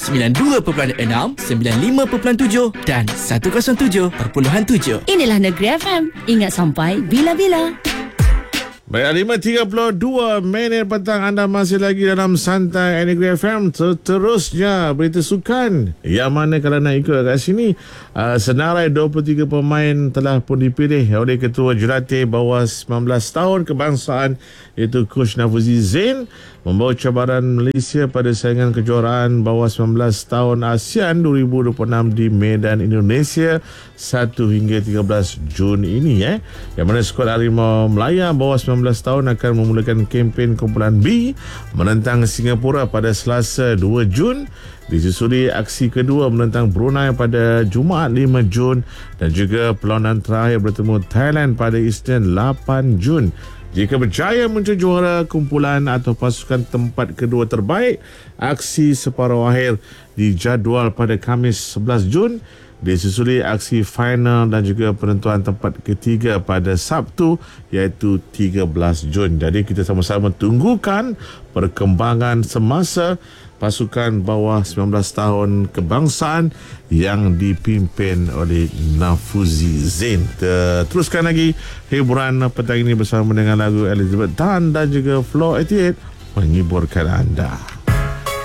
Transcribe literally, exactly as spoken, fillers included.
sembilan puluh dua perpuluhan enam, sembilan puluh lima perpuluhan tujuh dan seratus tujuh perpuluhan tujuh. Inilah Negeri F M. Ingat sampai bila-bila. Baik, lima tiga puluh dua minit petang, anda masih lagi dalam Santai Negeri F M. Seterusnya berita sukan, yang mana kalau nak ikut kat sini, uh, senarai dua puluh tiga pemain telah pun dipilih oleh Ketua Jurulatih bawah sembilan belas tahun kebangsaan, iaitu Coach Nafuzi Zain, membawa cabaran Malaysia pada saingan kejuaraan bawah sembilan belas tahun ASEAN dua ribu dua puluh enam di Medan, Indonesia, satu hingga tiga belas Jun ini, eh. Yang mana skuad Harimau Melaya bawah sembilan belas tahun akan memulakan kempen kumpulan B menentang Singapura pada Selasa dua Jun, disusuli aksi kedua menentang Brunei pada Jumaat lima Jun, dan juga perlawanan terakhir bertemu Thailand pada Isnin lapan Jun. Jika berjaya muncul juara kumpulan atau pasukan tempat kedua terbaik, aksi separuh akhir dijadual pada Khamis sebelas Jun, disusuli aksi final dan juga penentuan tempat ketiga pada Sabtu, iaitu tiga belas Jun. Jadi kita sama-sama tunggukan perkembangan semasa pasukan bawah sembilan belas tahun kebangsaan yang dipimpin oleh Nafuzi Zain. Teruskan lagi hiburan petang ini bersama dengan lagu Elizabeth Tan dan juga Floor lapan puluh lapan menghiburkan anda.